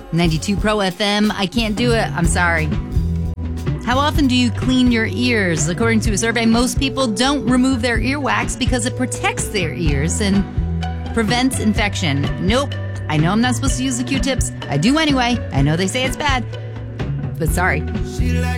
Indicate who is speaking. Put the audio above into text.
Speaker 1: 92 Pro FM, I can't do it. I'm sorry. How often do you clean your ears? According to a survey, most people don't remove their earwax because it protects their ears and prevents infection. Nope. I know I'm not supposed to use the Q-tips. I do anyway. I know they say it's bad. But sorry.